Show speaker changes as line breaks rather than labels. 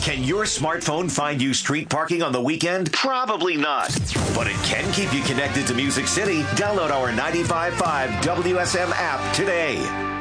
Can your smartphone find you street parking on the weekend? Probably not. But it can keep you connected to Music City. Download our 95.5 WSM app today.